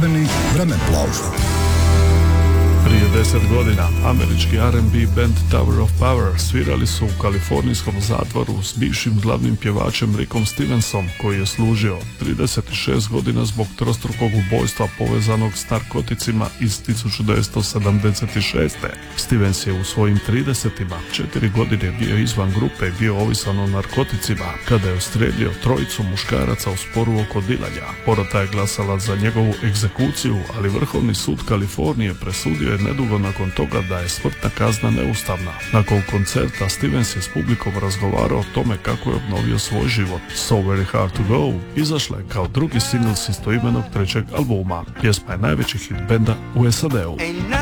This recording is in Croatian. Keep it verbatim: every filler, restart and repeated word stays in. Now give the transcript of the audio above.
glazbeni vremeplov. Prije deset godina američki R and B band Tower of Power svirali su u kalifornijskom zatvoru s bivšim glavnim pjevačem Rickom Stevensom, koji je služio trideset šest godina zbog trostrukog ubojstva povezanog s narkoticima iz tisuću devetsto sedamdeset šeste. Stevens je u svojim tridesetima četiri godine bio izvan grupe i bio ovisan o narkoticima kada je ustrijelio trojicu muškaraca u sporu oko dilanja. Porota je glasala za njegovu egzekuciju, ali Vrhovni sud Kalifornije presudio je nedugo nakon toga da je smrtna kazna neustavna. Nakon koncerta Stevens je s publikom razgovarao o tome kako je obnovio svoj život. So Very Hard to Go izašla je kao drugi singl s istoimenog trećeg albuma. Pjesma je najveći hit benda u S A D-u.